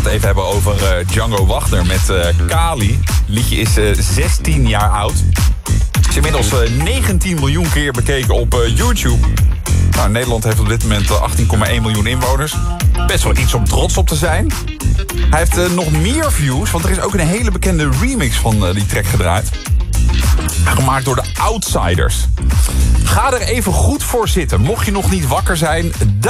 gaan het even hebben over Django Wagner met Kali. Het liedje is 16 jaar oud. Is inmiddels 19 miljoen keer bekeken op YouTube. Nou, Nederland heeft op dit moment 18,1 miljoen inwoners. Best wel iets om trots op te zijn. Hij heeft nog meer views, want er is ook een hele bekende remix van die track gedraaid. Gemaakt door de Outsiders. Ga er even goed voor zitten. Mocht je nog niet wakker zijn,